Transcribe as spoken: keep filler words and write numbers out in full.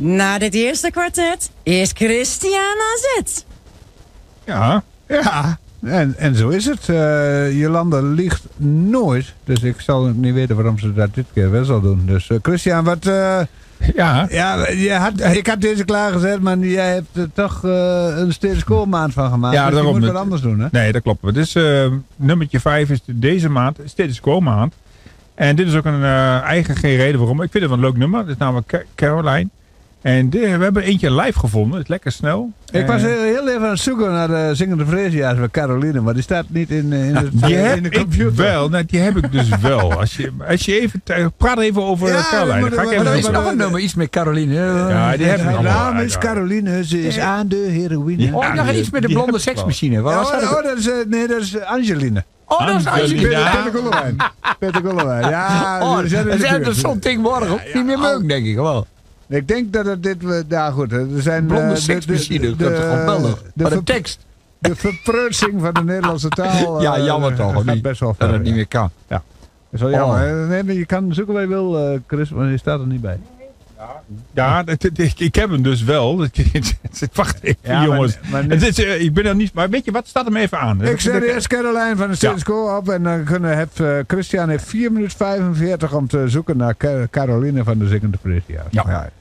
Na dit eerste kwartet is Christian aan zet. Ja. Ja, en, en zo is het. Uh, Jolanda liegt nooit. Dus ik zal niet weten waarom ze dat dit keer wel zal doen. Dus uh, Christian, wat... Uh, ja. ja je had, ik had deze klaargezet, maar jij hebt er toch uh, een status quo maand van gemaakt. Ja, dus daarom. je moet wat anders doen, hè? Nee, dat klopt. Dus uh, nummertje vijf is deze maand status quo maand. En dit is ook een uh, eigen geen reden waarom. Ik vind het wel een leuk nummer. Dit is namelijk Caroline. En de, we hebben eentje live gevonden. Het is lekker snel. Ik was heel even aan het zoeken naar de zingende Freesia's van Caroline, maar die staat niet in, in, ja, de, die in heb de computer. Ik wel, nou, die heb ik dus wel. Als je, als je even, praat even over ja, Caroline. Dan ga ik even er is nog een nummer, iets met Caroline. Ja, die heb ik Haar naam wel. is Caroline, ze is aan de heroïne. Ja, oh, nog iets met de blonde seksmachine. Waar was oh, dat? Oh, dat is, nee, dat is Angeline. Oh, dat is Angeline. Peter Kollewijn. Peter Kollewijn. Ja, oh, dat is zo'n tegenwoordig ook niet meer leuk, denk ik wel. Ik denk dat het dit... Ja goed, er zijn... Blonde seksmachine, dat is toch geweldig. Maar de tekst... De verpreutsing van de Nederlandse taal... Ja, jammer toch, of niet? Best wel dat het niet meer kan. Ja. Dat is wel jammer. Oh. Nee, maar je kan zoeken waar je wil, Chris, maar je staat er niet bij. Ja, ja ik, ik heb hem dus wel. Wacht even, ja, jongens. Maar, maar het is, uh, ik ben er niet... Maar weet je wat? Staat hem even aan. Ik zet eerst Caroline van de status quo ja. op. En dan kunnen het, uh, Christian heeft vier minuten vijfenveertig om te zoeken naar Caroline van de zingende Freesia's. Ja. ja.